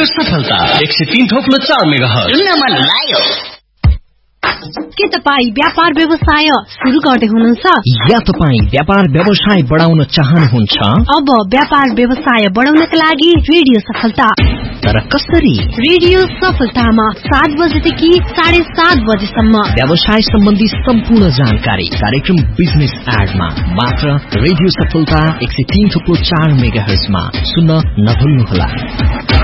Radio सफलता 103.4 megahertz सुन्न मन लाग्यो। के तपाईँ व्यापार व्यवसाय सुरु गर्दै हुनुहुन्छ या तपाईँ व्यापार व्यवसाय बढाउन चाहनुहुन्छ? अब व्यापार व्यवसाय बढाउनका लागि रेडियो सफलता। तर कसरी? रेडियो सफलतामा 7 बजेदेखि 7:30 बजेसम्म व्यवसाय सम्बन्धी सम्पूर्ण जानकारी कार्यक्रम बिजनेस एडमा मात्र रेडियो सफलता 103.4 मेगाहर्जमा सुन्न नभुल्नुहोला।